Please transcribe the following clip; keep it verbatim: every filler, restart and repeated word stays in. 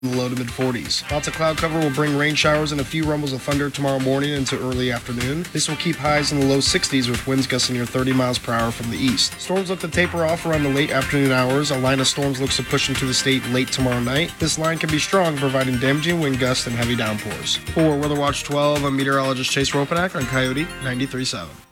in the low to mid forties. Lots of cloud cover will bring rain showers and a few rumbles of thunder tomorrow morning into early afternoon. This will keep highs in the low sixties with winds gusting near thirty miles per hour from the east. Storms look to taper off around the late afternoon hours. A line of storms looks to push into the state late tomorrow night. This line can be strong, providing damaging wind gusts and heavy downpours. For Weather Watch twelve, I'm meteorologist Chase Ropanak on Coyote ninety-three point seven.